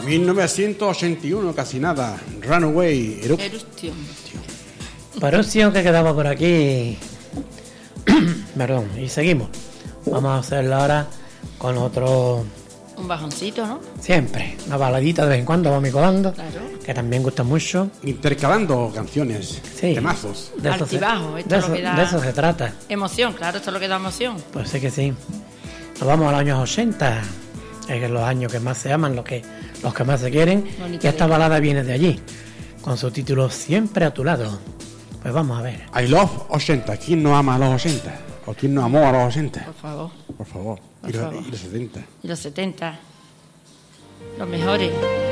1981, casi nada. Runaway, Eruption. Eruption, que quedaba por aquí. Perdón, y seguimos. Vamos a hacerlo ahora con otro. Un bajoncito, ¿no? Siempre, una baladita de vez en cuando vamos colando, Claro. que también gusta mucho. intercalando canciones, Sí. temazos. De eso Altibajo, esto de es lo eso- que da- de eso se trata. Emoción, claro, esto es lo que da emoción. Pues sí que sí. Nos vamos a los años 80, es los años que más se aman, los que más se quieren. Bonita Y esta letra. balada viene de allí, con su título Siempre a tu lado. Pues vamos a ver. I love 80. ¿Quién no ama a los 80? ¿O quién no amó a los 80? Por favor. Por favor. Por Y los, favor. y los 70. Y los 70. Los mejores.